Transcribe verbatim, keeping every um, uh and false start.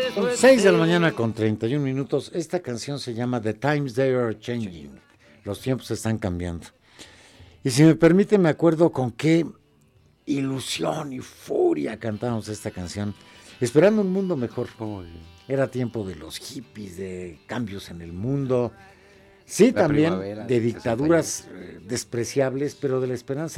Son seis de la mañana con treinta y un minutos. Esta canción se llama The Times They Are Changing. Los tiempos están cambiando. Y si me permite, me acuerdo con qué ilusión y furia cantamos esta canción. Esperando un mundo mejor. Era tiempo de los hippies, de cambios en el mundo. Sí, la también de dictaduras despreciables, pero de la esperanza